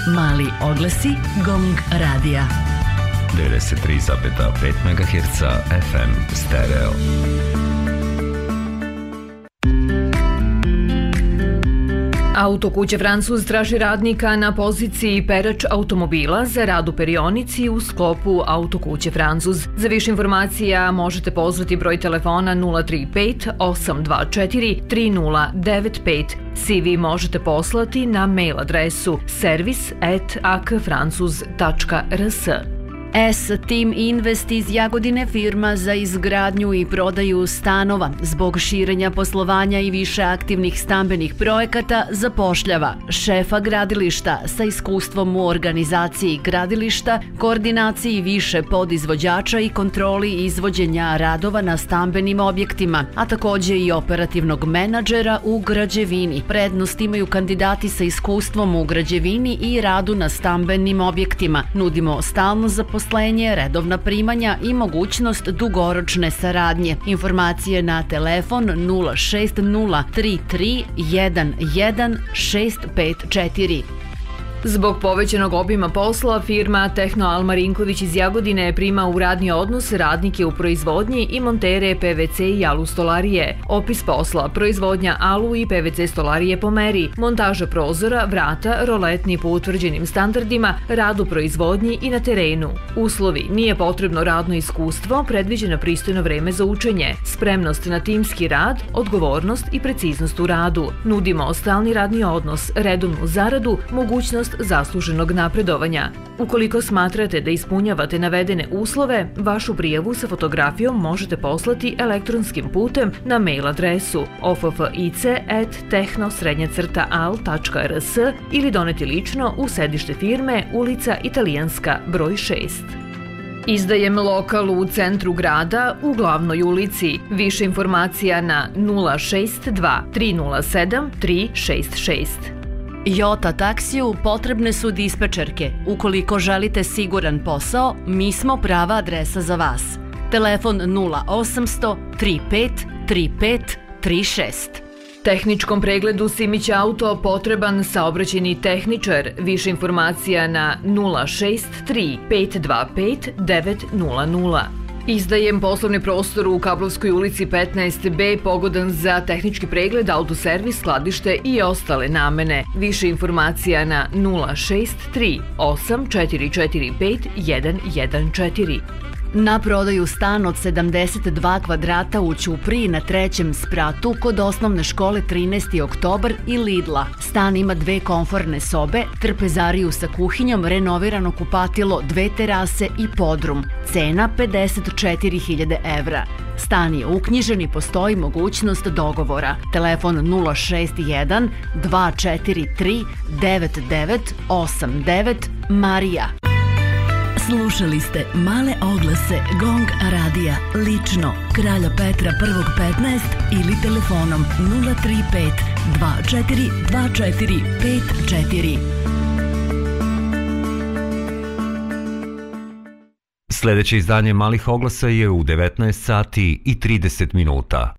Mali oglasi Gong radija. 93,5 MHz FM stereo. Autokuća Francuz traži radnika na poziciji perač automobila za rad u perionici u sklopu Autokuće Francuz. Za više informacija možete pozvati broj telefona 035 824 3095. CV možete poslati na mail adresu service@akfrancuz.rs. S-Team Invest iz Jagodine, firma za izgradnju i prodaju stanova, zbog širenja poslovanja i više aktivnih stambenih projekata zapošljava šefa gradilišta sa iskustvom u organizaciji gradilišta, koordinaciji više podizvođača i kontroli izvođenja radova na stambenim objektima, a takođe i operativnog menadžera u građevini. Prednost imaju kandidati sa iskustvom u građevini i radu na stambenim objektima. Nudimo stalno zaposlenje, redovna primanja i mogućnost dugoročne saradnje. Informacije na telefon 060 33 11 654. Zbog povećanog obima posla, firma Tehno Al Marinković iz Jagodine prima u radni odnos radnike u proizvodnji i montere PVC i alu stolarije. Opis posla: proizvodnja alu i PVC stolarije po meri, montaža prozora, vrata, roletni po utvrđenim standardima, rad u proizvodnji i na terenu. Uslovi: nije potrebno radno iskustvo, predviđeno pristojno vreme za učenje, spremnost na timski rad, odgovornost i preciznost u radu. Nudimo stalni radni odnos, redovnu zaradu, mogućnost zasluženog napredovanja. Ukoliko smatrate da ispunjavate navedene uslove, vašu prijavu sa fotografijom možete poslati elektronskim putem na mail adresu office@tehno-al.rs ili doneti lično u sedište firme, ulica Italijanska, broj 6. Izdajem lokal u centru grada u glavnoj ulici. Više informacija na 062 307 366. Jota taksiju potrebne su dispečerke. Ukoliko želite siguran posao, mi smo prava adresa za vas. Telefon 0800 35 35 36. Tehničkom pregledu Simić Auto potreban saobraćajni tehničar. Više informacija na 063 525 900. Izdajem poslovni prostor u Kablovskoj ulici 15B, pogodan za tehnički pregled, autoservis, skladište i ostale namene. Više informacija na 063 8445 114. Na prodaju stan od 72 kvadrata u Ćupriji na 3. spratu kod osnovne škole 13. oktobar i Lidla. Stan ima 2 komforne sobe, trpezariju sa kuhinjom, renovirano kupatilo, 2 terase i podrum. Cena 54.000 evra. Stan je uknjižen i postoji mogućnost dogovora. Telefon 061 243 9989 Marija. Slušali ste male oglase Gong radija, lično Kralja Petra prvog 15 ili telefonom 035 24 24 54. Sljedeće izdanje malih oglasa je u 19 sati i 30 minuta.